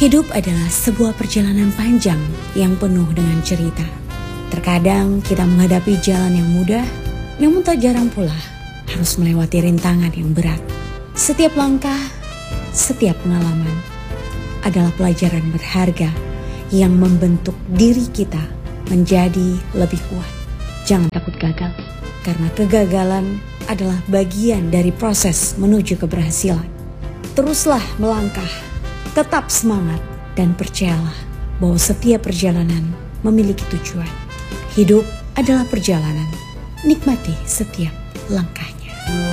Hidup adalah sebuah perjalanan panjang yang penuh dengan cerita. Terkadang kita menghadapi jalan yang mudah, namun tak jarang pula harus melewati rintangan yang berat. Setiap langkah, setiap pengalaman adalah pelajaran berharga yang membentuk diri kita menjadi lebih kuat. Jangan takut gagal, karena kegagalan adalah bagian dari proses menuju keberhasilan. Teruslah melangkah, tetap semangat, dan percayalah bahwa setiap perjalanan memiliki tujuan. Hidup adalah perjalanan, nikmati setiap langkahnya.